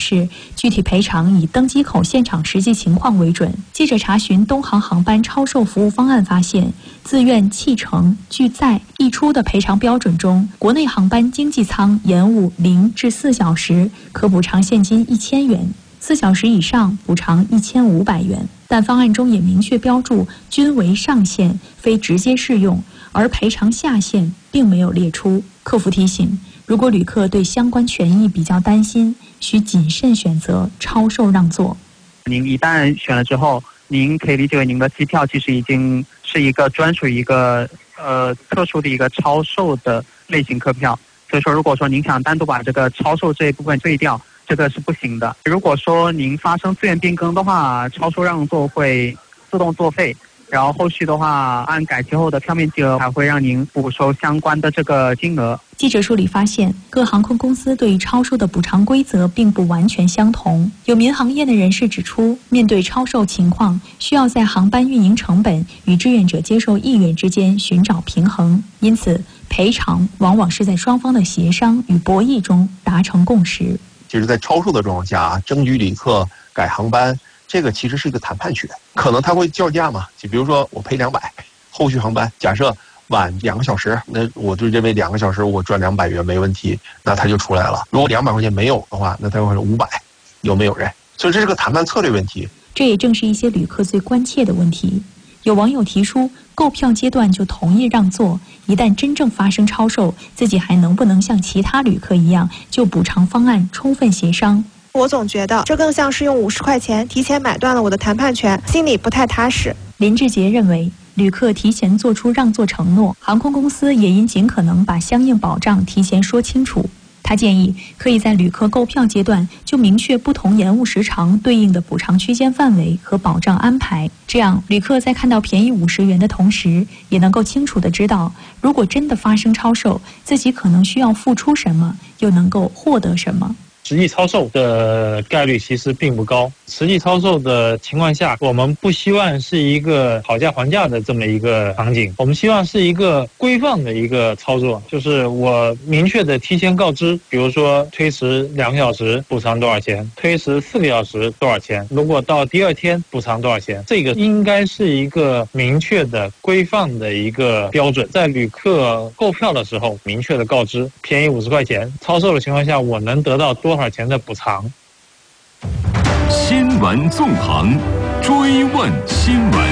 示，具体赔偿以登机口现场实际情况为准。记者查询东航航班超售服务方案发现，自愿弃乘拒载溢出的赔偿标准中，国内航班经济舱延误0至4小时可补偿现金1000元，4小时以上补偿1500元。但方案中也明确标注均为上限，非直接适用，而赔偿下限并没有列出。客服提醒，如果旅客对相关权益比较担心，需谨慎选择超售让座。 您一旦选了之后，您可以理解为您的机票其实已经是一个专属于一个特殊的一个超售的类型客票。所以说，如果说您想单独把这个超售这一部分对掉，这个是不行的。如果说您发生自愿变更的话，超售让座会自动作废，然后后续的话按改期后的票面金额还会让您补收相关的这个金额。 记者梳理发现，各航空公司对于超售的补偿规则并不完全相同。有民航业的人士指出，面对超售情况，需要在航班运营成本与志愿者接受意愿之间寻找平衡，因此赔偿往往是在双方的协商与博弈中达成共识。 其实在超售的状况下，争取旅客改航班，这个其实是一个谈判权，可能他会叫价嘛，就比如说我赔200，后续航班假设晚2个小时，那我就认为2个小时我赚200元没问题，那他就出来了。如果200块钱没有的话，那他会是500，有没有人？所以这是个谈判策略问题。 这也正是一些旅客最关切的问题。有网友提出，购票阶段就同意让座，一旦真正发生超售，自己还能不能像其他旅客一样就补偿方案充分协商？ 我总觉得这更像是用50块钱提前买断了我的谈判权，心里不太踏实。 林志杰认为，旅客提前做出让座承诺，航空公司也应尽可能把相应保障提前说清楚。他建议可以在旅客购票阶段就明确不同延误时长对应的补偿区间范围和保障安排，这样旅客在看到便宜50元的同时，也能够清楚地知道，如果真的发生超售，自己可能需要付出什么，又能够获得什么。 实际超售的概率其实并不高。实际超售的情况下，我们不希望是一个讨价还价的这么一个场景，我们希望是一个规范的一个操作，就是我明确的提前告知，比如说推迟2个小时补偿多少钱，推迟4个小时多少钱，如果到第2天补偿多少钱，这个应该是一个明确的规范的一个标准。在旅客购票的时候明确的告知，便宜50块钱，超售的情况下我能得到多少钱的补偿。 新闻纵横，追问新闻。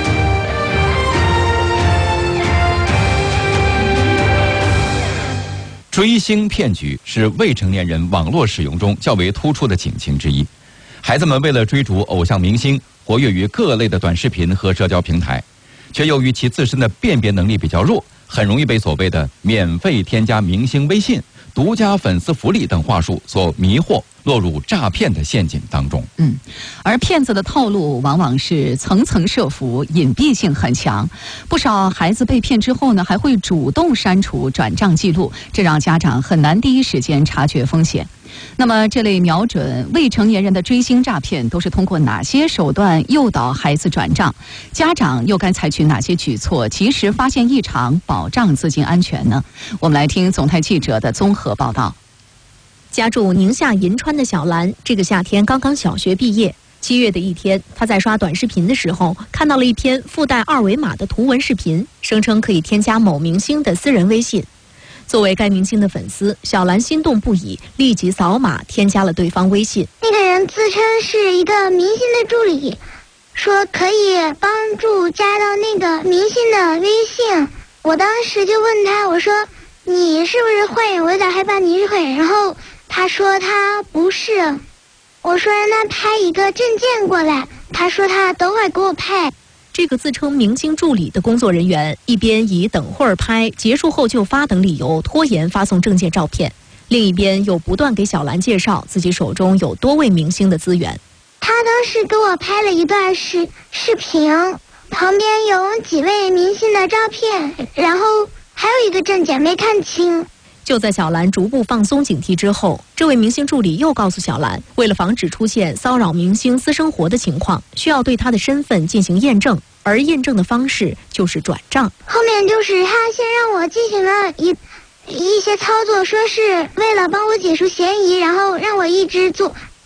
追星骗局是未成年人网络使用中较为突出的警情之一。孩子们为了追逐偶像明星，活跃于各类的短视频和社交平台，却由于其自身的辨别能力比较弱，很容易被所谓的免费添加明星微信、独家粉丝福利等话术所迷惑，落入诈骗的陷阱当中。 而骗子的套路往往是层层设伏，隐蔽性很强。不少孩子被骗之后呢，还会主动删除转账记录，这让家长很难第一时间察觉风险。那么，这类瞄准未成年人的追星诈骗都是通过哪些手段诱导孩子转账？家长又该采取哪些举措，及时发现异常，保障资金安全呢？我们来听总台记者的综合报道。 家住宁夏银川的小兰，这个夏天刚刚小学毕业。7月的一天，她在刷短视频的时候，看到了一篇附带2维码的图文视频，声称可以添加某明星的私人微信。作为该明星的粉丝，小兰心动不已，立即扫码添加了对方微信。 那个人自称是一个明星的助理，说可以帮助加到那个明星的微信。我当时就问他，我说你是不是坏人？我有点害怕你是坏人。然后他说他不是。我说让他拍一个证件过来，他说他等会儿给我拍。 这个自称明星助理的工作人员一边以等会儿拍、结束后就发等理由拖延发送证件照片，另一边又不断给小兰介绍自己手中有多位明星的资源。 他当时给我拍了一段视频，旁边有几位明星的照片，然后还有一个证件没看清。 就在小兰逐步放松警惕之后，这位明星助理又告诉小兰，为了防止出现骚扰明星私生活的情况，需要对他的身份进行验证，而验证的方式就是转账。 后面就是他先让我进行了一些操作，说是为了帮我解除嫌疑，然后让我一直